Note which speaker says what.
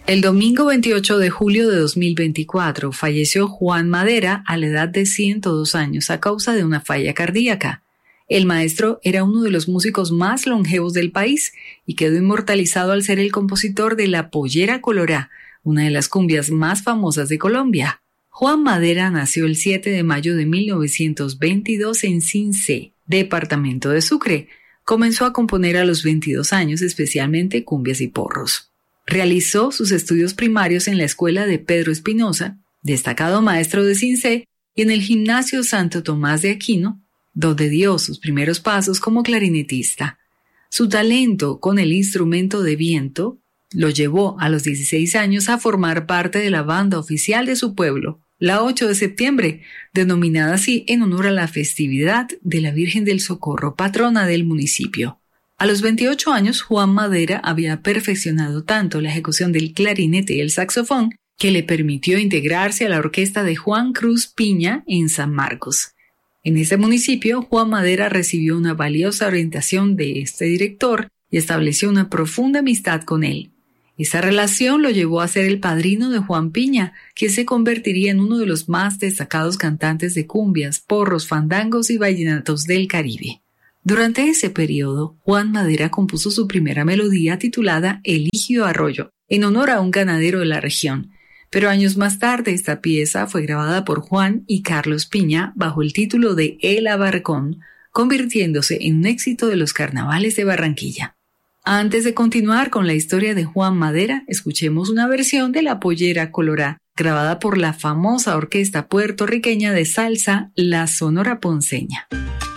Speaker 1: El domingo 28 de julio de 2024 falleció Juan Madera a la edad de 102 años a causa de una falla cardíaca. El maestro era uno de los músicos más longevos del país y quedó inmortalizado al ser el compositor de La Pollera Colorá, una de las cumbias más famosas de Colombia. Juan Madera nació el 7 de mayo de 1922 en Cincé, departamento de Sucre. Comenzó a componer a los 22 años, especialmente cumbias y porros. Realizó sus estudios primarios en la escuela de Pedro Espinosa, destacado maestro de Cincé, y en el Gimnasio Santo Tomás de Aquino, donde dio sus primeros pasos como clarinetista. Su talento con el instrumento de viento lo llevó a los 16 años a formar parte de la banda oficial de su pueblo, la 8 de septiembre, denominada así en honor a la festividad de la Virgen del Socorro, patrona del municipio. A los 28 años, Juan Madera había perfeccionado tanto la ejecución del clarinete y el saxofón que le permitió integrarse a la orquesta de Juan Cruz Piña en San Marcos. En ese municipio, Juan Madera recibió una valiosa orientación de este director y estableció una profunda amistad con él. Esa relación lo llevó a ser el padrino de Juan Piña, que se convertiría en uno de los más destacados cantantes de cumbias, porros, fandangos y vallenatos del Caribe. Durante ese periodo, Juan Madera compuso su primera melodía titulada Eligio Arroyo, en honor a un ganadero de la región. Pero años más tarde esta pieza fue grabada por Juan y Carlos Piña bajo el título de El Abarcón, convirtiéndose en un éxito de los carnavales de Barranquilla. Antes de continuar con la historia de Juan Madera, escuchemos una versión de La Pollera Colorá, grabada por la famosa orquesta puertorriqueña de salsa La Sonora Ponceña.